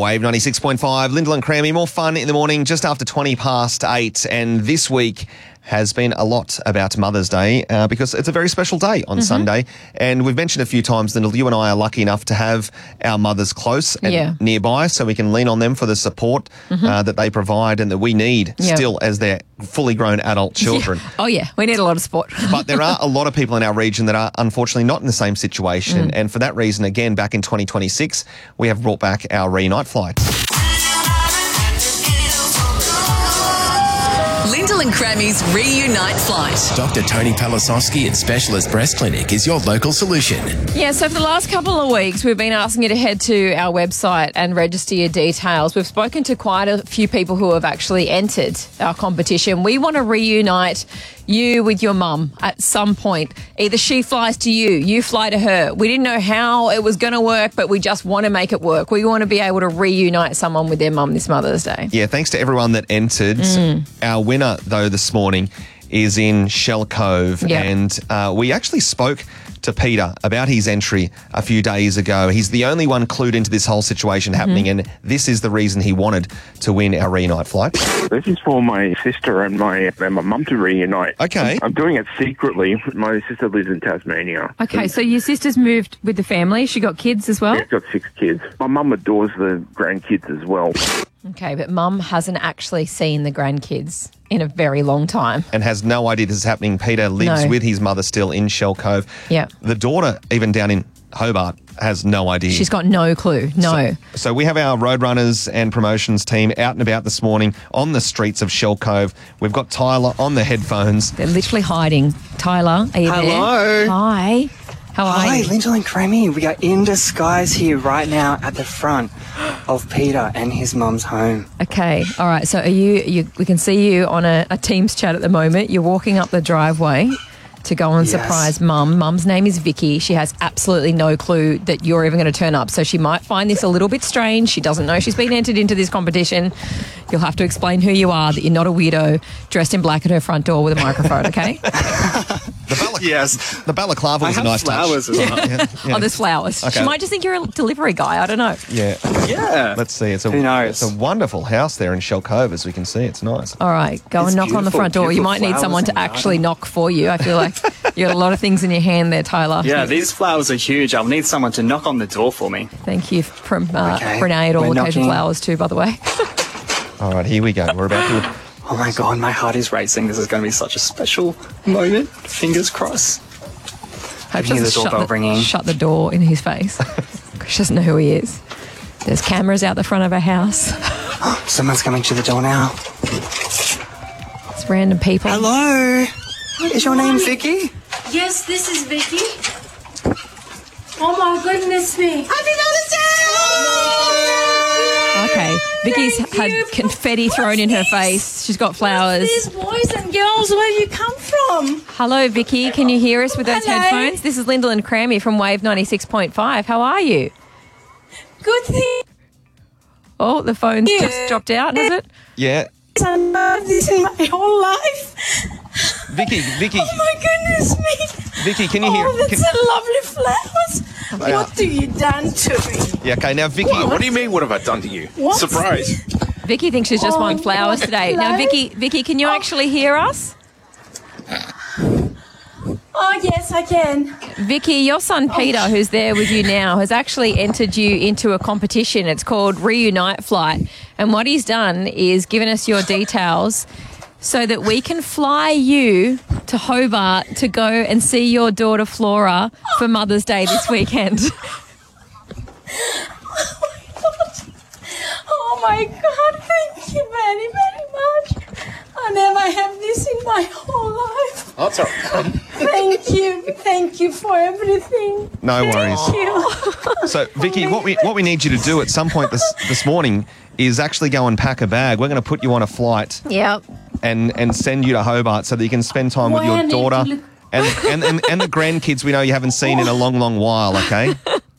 Wave 96.5, Lyndall and Crammy. More fun in the morning just after 20 past 8. And this week has been a lot about Mother's Day because it's a very special day on Sunday. And we've mentioned a few times, Lyndall, you and I are lucky enough to have our mothers close and nearby so we can lean on them for the support that they provide and that we need still as their fully grown adult children. Yeah. Oh, yeah. We need a lot of support. But there are a lot of people in our region that are unfortunately not in the same situation. And for that reason, again, back in 2026, we have brought back our Reunite flight. Lyndall and Crammy's Reunite flight. Dr. Tony Palasoski and Specialist Breast Clinic is your local solution. Yeah, so for the last couple of weeks, we've been asking you to head to our website and register your details. We've spoken to quite a few people who have actually entered our competition. We want to reunite you with your mum at some point. Either she flies to you, you fly to her. We didn't know how it was going to work, but we just want to make it work. We want to be able to reunite someone with their mum this Mother's Day. Yeah, thanks to everyone that entered. Our winner, though, this morning is in Shell Cove. And we actually spoke to Peter about his entry a few days ago. He's the only one clued into this whole situation happening, and this is the reason he wanted to win our Reunite flight. This is for my sister and my mum to reunite. Okay. I'm doing it secretly. My sister lives in Tasmania. Okay, so your sister's moved with the family. She got kids as well? She's got 6 kids. My mum adores the grandkids as well. Okay, but mum hasn't actually seen the grandkids in a very long time. And has no idea this is happening. Peter lives with his mother still in Shell Cove. Yeah. The daughter, even down in Hobart, has no idea. She's got no clue. No. So we have our Roadrunners and promotions team out and about this morning on the streets of Shell Cove. We've got Tyler on the headphones. They're literally hiding. Tyler, are you there? Hello. Hi. How are Hi, you? Lyndall and Crammy. We are in disguise here right now at the front of Peter and his mum's home. Okay. All right. So are you we can see you on a Teams chat at the moment. You're walking up the driveway to go and surprise Mum. Mum's name is Vicky. She has absolutely no clue that you're even going to turn up. So she might find this a little bit strange. She doesn't know she's been entered into this competition. You'll have to explain who you are, that you're not a weirdo dressed in black at her front door with a microphone, okay? The balaclava was a nice flowers touch. as well. Oh, there's flowers. Okay. She might just think you're a delivery guy. I don't know. Yeah. Let's see. Who knows? It's a wonderful house there in Shell Cove, as we can see. It's nice. All right. Go It's and knock on the beautiful, front door. You beautiful might need flowers someone to in the actually garden. knock for you. I feel like you got a lot of things in your hand there, Tyler. Yeah, these flowers are huge. I'll need someone to knock on the door for me. Thank you from Okay, Renee at All we're Occasion knocking. Flowers too, by the way. All right, here we go. We're about to... Oh my God, my heart is racing. This is going to be such a special moment. Fingers crossed. Hope hear the doesn't doorbell ringing. shut the door in his face. She doesn't know who he is. There's cameras out the front of her house. Someone's coming to the door now. It's random people. Hello. Is your name Vicky? Yes, this is Vicky. Oh my goodness me. Happy Okay. Vicky's had confetti thrown in her face. She's got flowers. These boys and girls, where you come from? Hello, Vicky. Can you hear us with those Hello. headphones? This is Lyndall and Crammy from Wave 96.5. How are you? Good thing. Oh, the phone's just dropped out, has it? Yeah. I love this in my whole life. Vicky. Oh my goodness me. Vicky, can you hear... Oh, that's a lovely flowers. What have you done to me? Yeah, okay, now, Vicky... What do you mean, what have I done to you? What? Surprise. Vicky thinks she's just won flowers today. Now, Vicky, can you actually hear us? Oh, yes, I can. Vicky, your son Peter, who's there with you now, has actually entered you into a competition. It's called Reunite Flight. And what he's done is given us your details so that we can fly you to Hobart to go and see your daughter Flora for Mother's Day this weekend. Oh my God, thank you very, very much. I never have this in my whole life. That's all right. Thank you for everything. No worries. Thank you. So, Vicky, what we need you to do at some point this morning is actually go and pack a bag. We're going to put you on a flight Yep. and send you to Hobart so that you can spend time with Why I your need daughter to look- and the grandkids we know you haven't seen in a long, long while, okay?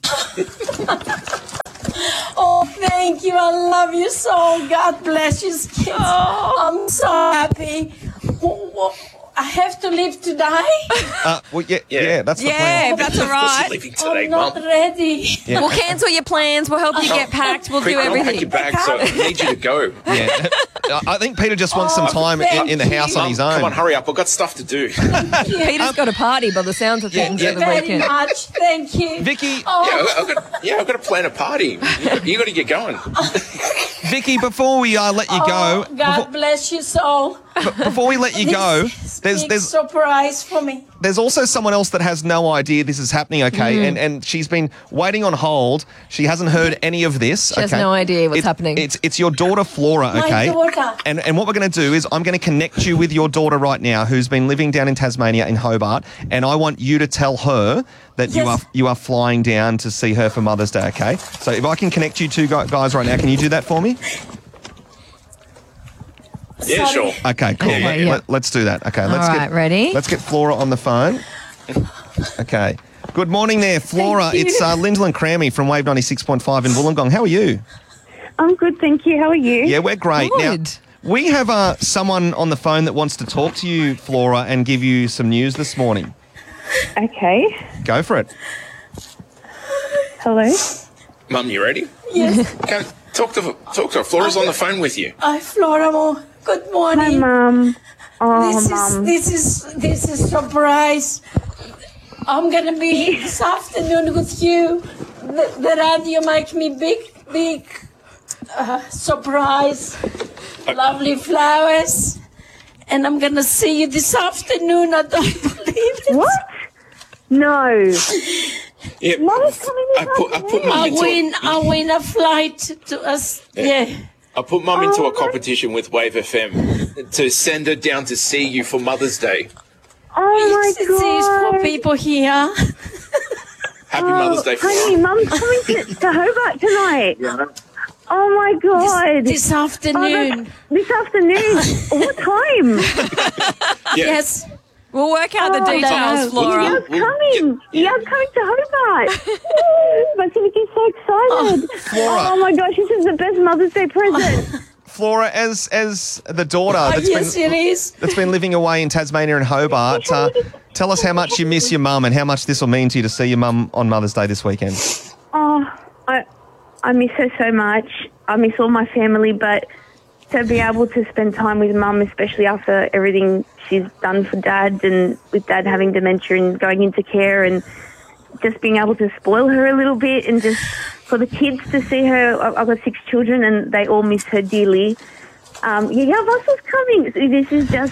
Oh, thank you. I love you so. God bless you, kids. I'm so happy. I have to leave today. Well, yeah, that's the Yeah, plan. if that's all right. Leaving today, I'm not Mum. ready. Yeah. We'll cancel your plans. We'll help you get packed. We'll Quick, do I'll pack everything. your bags. So I need you to go. Yeah. I think Peter just wants some time in the house on his own. Come on, hurry up. I've got stuff to do. Peter's got a party by the sounds of things at the Very weekend. much. Thank you. Vicky, I've got to plan a party. You got to get going. Vicky, before we let you go, God bless you so. before we let you go, Big there's surprise for me. there's also someone else that has no idea this is happening, okay? Mm. And she's been waiting on hold. She hasn't heard any of this. She has no idea what's happening. It's your daughter Flora, My okay? daughter. And what we're going to do is I'm going to connect you with your daughter right now, who's been living down in Tasmania in Hobart, and I want you to tell her that Yes. you are flying down to see her for Mother's Day, okay? So if I can connect you two guys right now, can you do that for me? Yeah, Sorry. sure. Okay, cool. Okay, yeah. Let's do that. Okay, All let's right, ready? Let's get Flora on the phone. Okay. Good morning there, Flora. Thank you. It's Lyndall and Crammy from Wave 96.5 in Wollongong. How are you? I'm good, thank you. How are you? Yeah, we're great. Good. Now, we have someone on the phone that wants to talk to you, Flora, and give you some news this morning. Okay. Go for it. Hello. Mum, you ready? Yes. Go, talk to her. Flora's on the phone with you. Hi, Flora. Good Hi, morning. Mum. Oh, This Mum. is surprise. I'm gonna be this afternoon with you. The radio make me big surprise. Lovely flowers, and I'm gonna see you this afternoon. I don't believe it. What? No. Yeah, Mum's coming in. I put Mum into I win a flight to us. Yeah. I put Mum into a competition with Wave FM to send her down to see you for Mother's Day. Oh, my It's for God. people here. Happy Mother's Day, Honey, Flora. Mum's coming to Hobart tonight. Oh, my God. This Oh, afternoon. this afternoon. What time? Yeah. Yes. We'll work out the Oh, details, no. Flora. You're coming. You're coming to Hobart. My Vicky's so excited. Flora. Oh, my gosh, this is the best Mother's Day present. Flora, as the daughter Yes, it is. that's been living away in Tasmania and Hobart, tell us how much you miss your mum and how much this will mean to you to see your mum on Mother's Day this weekend. Oh, I miss her so much. I miss all my family, but to be able to spend time with Mum, especially after everything she's done for Dad and with Dad having dementia and going into care and just being able to spoil her a little bit and just for the kids to see her. I've got 6 children and they all miss her dearly. Russell's coming. This is just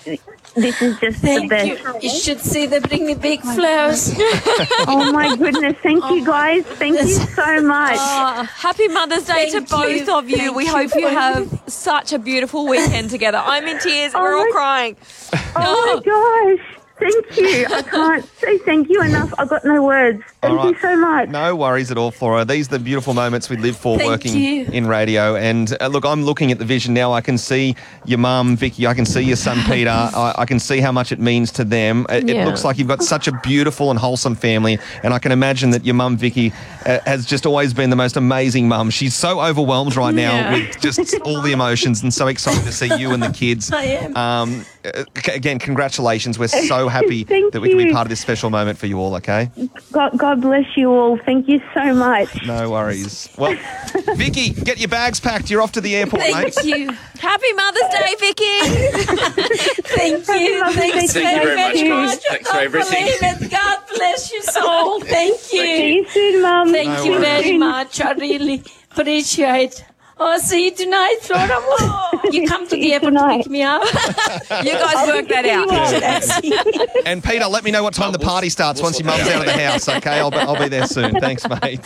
the Thank best. you. You should see they bring me big flowers. Oh my goodness! Thank you guys. Thank you so much. Happy Mother's Day to Thank both you. of you. Thank We you hope you for have such a beautiful weekend together. I'm in tears. Oh We're all my- crying. Oh my gosh. Thank you. I can't say thank you enough. I've got no words. Thank All you right. so much. No worries at all, Flora. These are the beautiful moments we live for Thank working you. in radio. And look, I'm looking at the vision now. I can see your mum, Vicky. I can see your son, Peter. I can see how much it means to them. It Yeah. looks like you've got such a beautiful and wholesome family. And I can imagine that your mum, Vicky, has just always been the most amazing mum. She's so overwhelmed right now Yeah. with just all the emotions and so excited to see you and the kids. I am. Again, congratulations. We're so happy Thank that we can be you. part of this special moment for you all, okay? God bless you all. Thank you so much. No worries. Well, Vicky, get your bags packed. You're off to the airport, mate. Thank you. Happy Mother's Day, Vicky. Thank you. Mother's Day Thanks to Thank you very much, very guys. much. Thanks I for can't everything. believe it. God bless you so. Thank See you. you soon, Mum. Thank No you worries. very much. I really appreciate. Oh, see you tonight, Flora. You come to the airport to tonight. pick me up. You guys work that out. And Peter, let me know what time the party starts once your mum's out of the house, okay? I'll be there soon. Thanks, mate.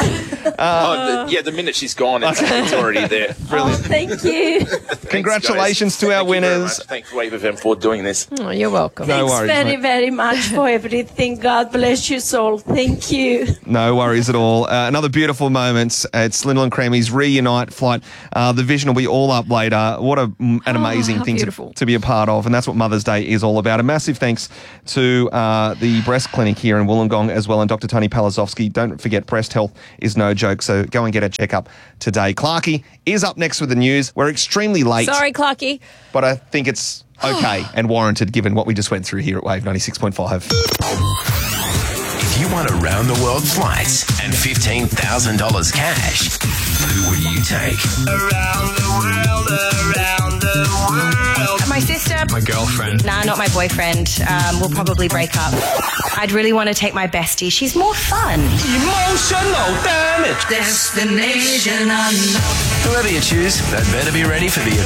The minute she's gone, it's already there. Oh, thank you. Congratulations to our Thank you very winners. much. Thanks, Wave FM, for doing this. Oh, you're welcome. No Thanks worries, very, mate. very much for everything. God bless you soul. Thank you. No worries at all. Another beautiful moment. It's Lyndall and Crammy's Reunite flight The vision will be all up later. What an amazing how thing beautiful. to be a part of, and that's what Mother's Day is all about. A massive thanks to the breast clinic here in Wollongong as well, and Dr. Tony Palazowski. Don't forget, breast health is no joke, so go and get a checkup today. Clarkie is up next with the news. We're extremely late. Sorry, Clarkie. But I think it's okay and warranted given what we just went through here at Wave 96.5. If you won a round-the-world flight and $15,000 cash, who would you take? Around the world, around the world. My sister. My girlfriend. Nah, not my boyfriend. We'll probably break up. I'd really want to take my bestie. She's more fun. Emotional damage. Destination unknown. Whoever you choose, they'd better be ready for the